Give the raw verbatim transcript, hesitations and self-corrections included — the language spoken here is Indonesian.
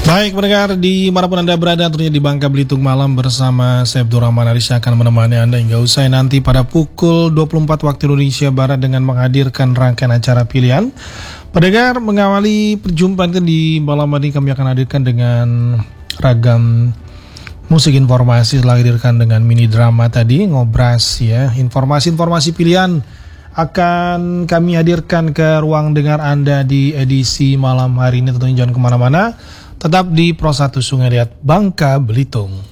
Baik pendengar dimanapun Anda berada, tentunya di Bangka Belitung Malam bersama saya Abdul Rahman Arisya akan menemani Anda hingga usai nanti pada pukul dua puluh empat waktu Indonesia Barat dengan menghadirkan rangkaian acara pilihan. Pendengar, mengawali perjumpaan kita di malam ini kami akan hadirkan dengan ragam musik informasi, setelah hadirkan dengan mini drama tadi ngobras ya. Informasi-informasi pilihan akan kami hadirkan ke ruang dengar Anda di edisi malam hari ini. Tentunya jangan kemana-mana, tetap di Pro satu Sungai Liat Bangka Belitung.